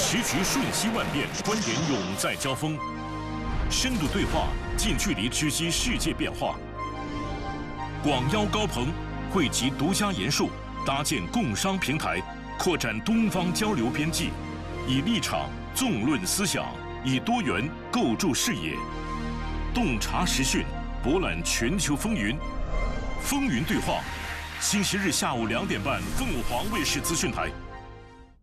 时局瞬息万变，观点永在交锋，深度对话，近距离直击世界变化。广邀高朋，汇集独家研述，搭建共商平台，扩展东方交流边际，以立场纵论思想，以多元构筑视野，洞察时讯，博览全球风云。风云对话，星期日下午2点半，凤凰卫视资讯台。